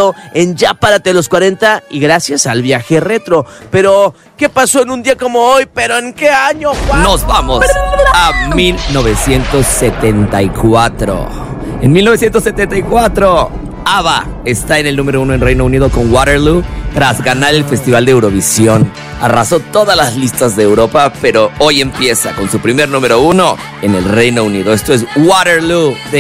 Unido en Ya Párate los 40 y gracias al viaje retro. Pero, ¿qué pasó en un día como hoy? ¿Pero en qué año, Juan? Nos vamos a 1974. En 1974, ABBA está en el número 1 en Reino Unido con Waterloo tras ganar el Festival de Eurovisión. Arrasó todas las listas de Europa, pero hoy empieza con su primer número 1 en el Reino Unido. Esto es Waterloo de